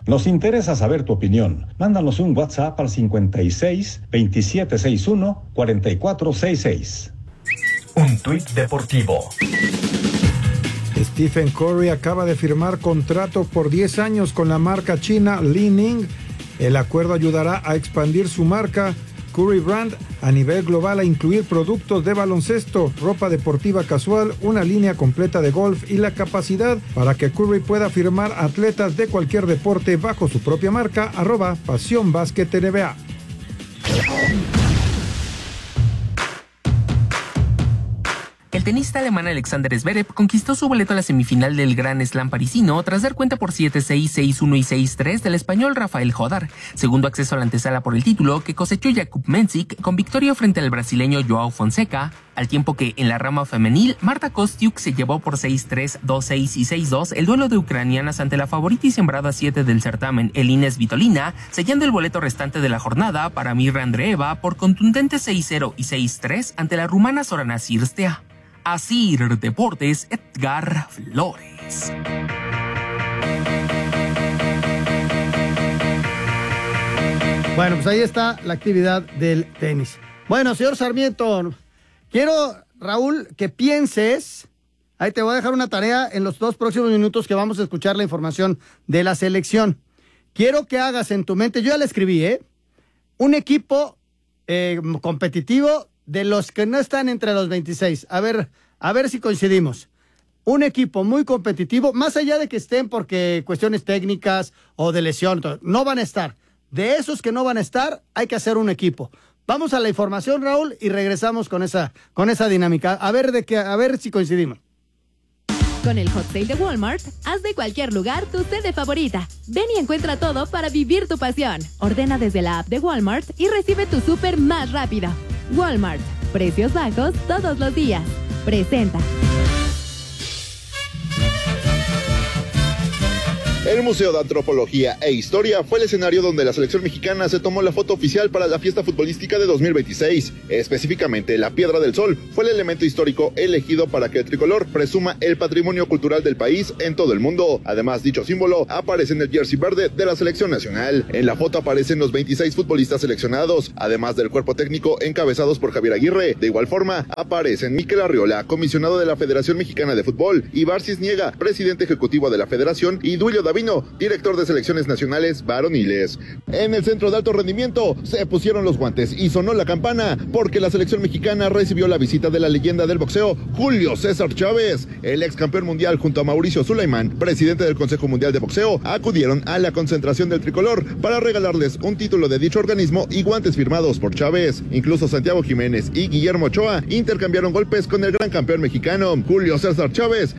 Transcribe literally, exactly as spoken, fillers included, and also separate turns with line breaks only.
Nos interesa saber tu opinión. Mándanos un WhatsApp al cincuenta y seis, veintisiete sesenta y uno, cuarenta y cuatro sesenta y seis.
Un tuit deportivo.
Stephen Curry acaba de firmar contrato por diez años con la marca china Li-Ning. El acuerdo ayudará a expandir su marca Curry Brand a nivel global, a incluir productos de baloncesto, ropa deportiva casual, una línea completa de golf y la capacidad para que Curry pueda firmar atletas de cualquier deporte bajo su propia marca, arroba Pasión Básquet N B A.
El tenista alemán Alexander Zverev conquistó su boleto a la semifinal del Grand Slam parisino tras dar cuenta por siete seis, seis uno y seis tres del español Rafael Jodar, segundo acceso a la antesala por el título que cosechó Jakub Mensik con victoria frente al brasileño Joao Fonseca, al tiempo que en la rama femenil Marta Kostyuk se llevó por seis tres, dos seis y seis dos el duelo de ucranianas ante la favorita y sembrada siete del certamen Elina Svitolina, sellando el boleto restante de la jornada para Mirra Andreeva por contundentes seis cero y seis tres ante la rumana Sorana Cirstea. Asir Deportes, Edgar Flores.
Bueno, pues ahí está la actividad del tenis. Bueno, señor Sarmiento, quiero, Raúl, que pienses, ahí te voy a dejar una tarea en los dos próximos minutos que vamos a escuchar la información de la selección. Quiero que hagas en tu mente, yo ya la escribí, ¿eh? Un equipo eh, competitivo de los que no están entre los veintiséis. A ver, a ver si coincidimos. Un equipo muy competitivo, más allá de que estén porque cuestiones técnicas o de lesión, no van a estar. De esos que no van a estar, hay que hacer un equipo. Vamos a la información, Raúl, y regresamos con esa, con esa dinámica. A ver de qué, a ver si coincidimos.
Con el Hot Sale de Walmart, haz de cualquier lugar tu sede favorita. Ven y encuentra todo para vivir tu pasión. Ordena desde la app de Walmart y recibe tu súper más rápido. Walmart, precios bajos todos los días. Presenta.
El Museo de Antropología e Historia fue el escenario donde la selección mexicana se tomó la foto oficial para la fiesta futbolística de dos mil veintiséis. Específicamente, la Piedra del Sol fue el elemento histórico elegido para que el tricolor presuma el patrimonio cultural del país en todo el mundo. Además, dicho símbolo aparece en el jersey verde de la selección nacional. En la foto aparecen los veintiséis futbolistas seleccionados, además del cuerpo técnico encabezados por Javier Aguirre. De igual forma, aparecen Mikel Arriola, comisionado de la Federación Mexicana de Fútbol, Ibar Cisniega, presidente ejecutivo de la Federación, y Duilio Davino, director de selecciones nacionales varoniles. En el centro de alto rendimiento se pusieron los guantes y sonó la campana porque la selección mexicana recibió la visita de la leyenda del boxeo, Julio César Chávez. El ex campeón mundial junto a Mauricio Sulaimán, presidente del Consejo Mundial de Boxeo, acudieron a la concentración del tricolor para regalarles un título de dicho organismo y guantes firmados por Chávez. Incluso Santiago Jiménez y Guillermo Ochoa intercambiaron golpes con el gran campeón mexicano. Julio César Chávez